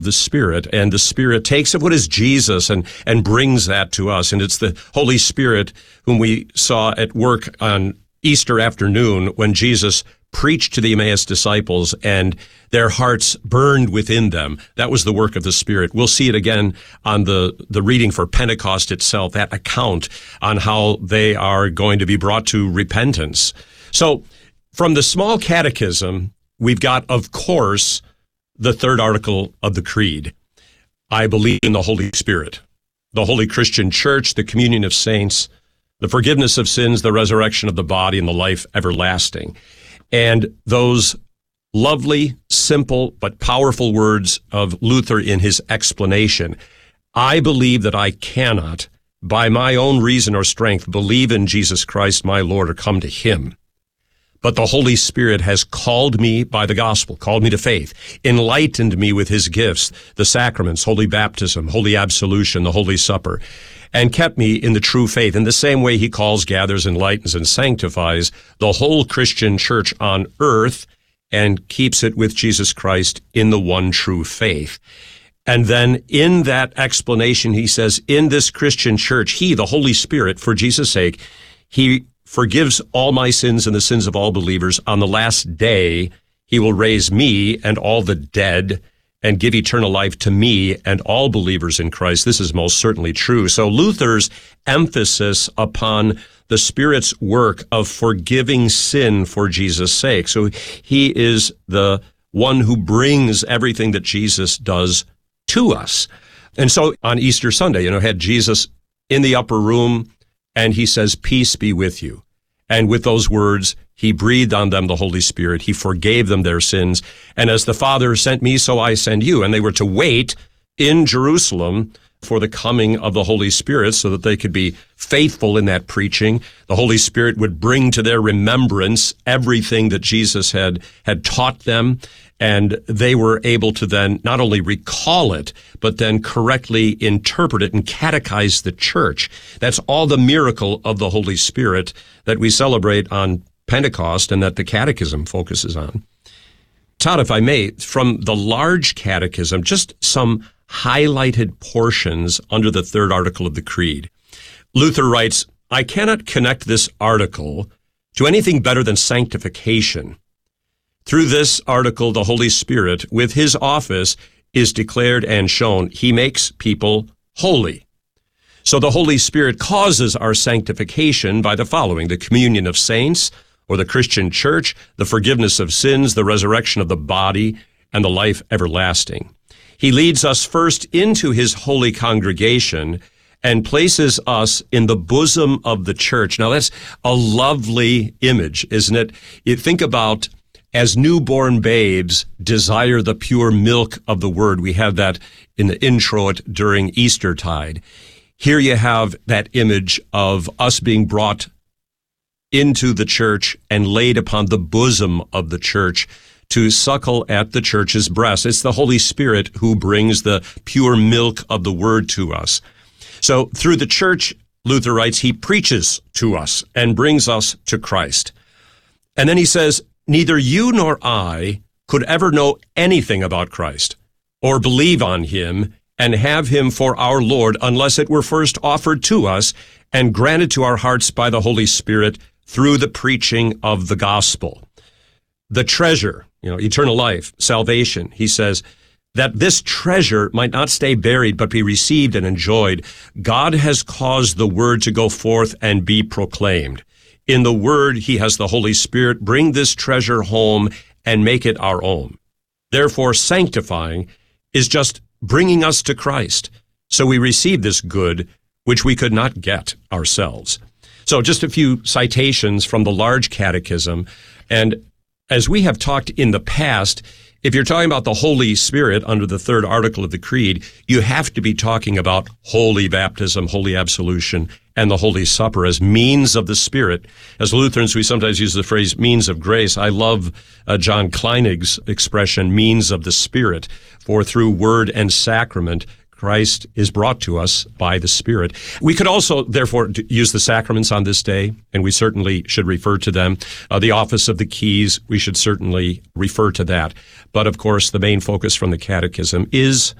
the Spirit, and the Spirit takes of what is Jesus and brings that to us. And it's the Holy Spirit whom we saw at work on Easter afternoon when Jesus preached to the Emmaus disciples and their hearts burned within them. That was the work of the Spirit. We'll see it again on the reading for Pentecost itself, that account on how they are going to be brought to repentance. So from the small catechism, we've got, of course, the third article of the Creed. I believe in the Holy Spirit, the Holy Christian Church, the communion of saints, the forgiveness of sins, the resurrection of the body, and the life everlasting. And those lovely, simple, but powerful words of Luther in his explanation, I believe that I cannot, by my own reason or strength, believe in Jesus Christ my Lord or come to him. But the Holy Spirit has called me by the gospel, called me to faith, enlightened me with his gifts, the sacraments, holy baptism, holy absolution, the Holy Supper, and kept me in the true faith. In the same way he calls, gathers, enlightens, and sanctifies the whole Christian church on earth and keeps it with Jesus Christ in the one true faith. And then in that explanation, he says, in this Christian church, he, the Holy Spirit, for Jesus' sake, he forgives all my sins and the sins of all believers. On the last day, he will raise me and all the dead and give eternal life to me and all believers in Christ. This is most certainly true. So Luther's emphasis upon the Spirit's work of forgiving sin for Jesus' sake. So he is the one who brings everything that Jesus does to us. And so on Easter Sunday, had Jesus in the upper room, and he says, peace be with you. And with those words, he breathed on them the Holy Spirit. He forgave them their sins. And as the Father sent me, so I send you. And they were to wait in Jerusalem for the coming of the Holy Spirit so that they could be faithful in that preaching. The Holy Spirit would bring to their remembrance everything that Jesus had taught them. And they were able to then not only recall it, but then correctly interpret it and catechize the church. That's all the miracle of the Holy Spirit that we celebrate on Pentecost and that the Catechism focuses on. Todd, if I may, from the large Catechism, just some highlighted portions under the third article of the Creed. Luther writes, I cannot connect this article to anything better than sanctification. Through this article, the Holy Spirit, with his office, is declared and shown. He makes people holy. So the Holy Spirit causes our sanctification by the following: the communion of saints, or the Christian church, the forgiveness of sins, the resurrection of the body, and the life everlasting. He leads us first into his holy congregation and places us in the bosom of the church. Now, that's a lovely image, isn't it? You think about as newborn babes desire the pure milk of the word. We have that in the introit during Eastertide. Here you have that image of us being brought into the church and laid upon the bosom of the church to suckle at the church's breast. It's the Holy Spirit who brings the pure milk of the word to us. So through the church, Luther writes, he preaches to us and brings us to Christ. And then he says, neither you nor I could ever know anything about Christ or believe on him and have him for our Lord unless it were first offered to us and granted to our hearts by the Holy Spirit through the preaching of the gospel. The treasure, eternal life, salvation, he says, that this treasure might not stay buried but be received and enjoyed, God has caused the word to go forth and be proclaimed. In the word, he has the Holy Spirit bring this treasure home and make it our own. Therefore, sanctifying is just bringing us to Christ. So we receive this good which we could not get ourselves. So just a few citations from the large catechism. And as we have talked in the past, if you're talking about the Holy Spirit under the third article of the Creed, you have to be talking about holy baptism, holy absolution, and the Holy Supper as means of the Spirit. As Lutherans, we sometimes use the phrase means of grace. I love John Kleinig's expression, means of the Spirit, for through word and sacrament, Christ is brought to us by the Spirit. We could also, therefore, use the sacraments on this day, and we certainly should refer to them. The office of the keys, we should certainly refer to that. But, of course, the main focus from the Catechism is